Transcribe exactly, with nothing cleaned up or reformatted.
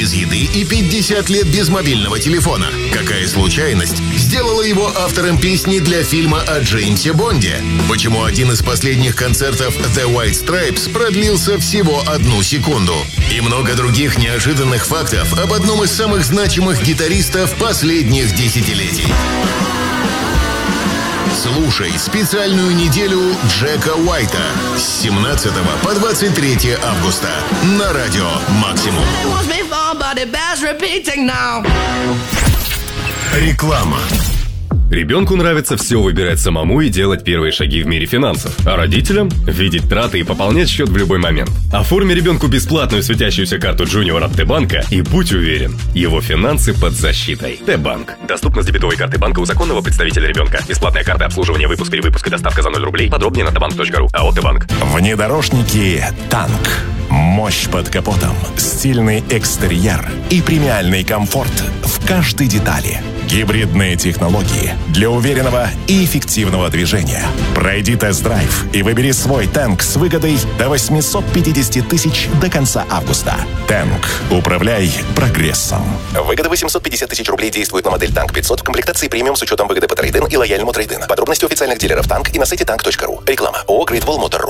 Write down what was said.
без еды и пятьдесят лет без мобильного телефона. Какая случайность сделала его автором песни для фильма о Джеймсе Бонде? Почему один из последних концертов The White Stripes продлился всего одну секунду? И много других неожиданных фактов об одном из самых значимых гитаристов последних десятилетий. Слушай специальную неделю Джека Уайта с семнадцатого по двадцать третье августа на радио Максимум. Реклама. Ребенку нравится все выбирать самому и делать первые шаги в мире финансов, а родителям – видеть траты и пополнять счет в любой момент. Оформи ребенку бесплатную светящуюся карту Junior от Т-банка и будь уверен, его финансы под защитой. Т-банк. Доступно с дебетовой карты банка у законного представителя ребенка. Бесплатная карта обслуживания, выпуск, перевыпуск и доставка за ноль рублей. Подробнее на табанк точка ру. АО Т-банк. Внедорожники «Танк». Мощь под капотом, стильный экстерьер и премиальный комфорт в каждой детали. Гибридные технологии для уверенного и эффективного движения. Пройди тест-драйв и выбери свой «Танк» с выгодой до восемьсот пятьдесят тысяч до конца августа. «Танк». Управляй прогрессом. Выгода восемьсот пятьдесят тысяч рублей действует на модель «Танк пятьсот» в комплектации премиум с учетом выгоды по трейд-ин и лояльному трейд-ин. Подробности у официальных дилеров «Танк» и на сайте танк точка ру. Реклама. ООО «Great Wall Motor».